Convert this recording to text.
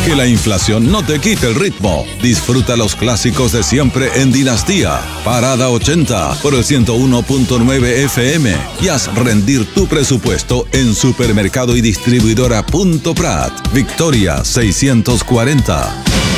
Que la inflación no te quite el ritmo. Disfruta los clásicos de siempre en Dinastía. Parada 80 por el 101.9 FM. Y haz rendir tu presupuesto en Supermercado y Distribuidora Punto Prat. Victoria 640.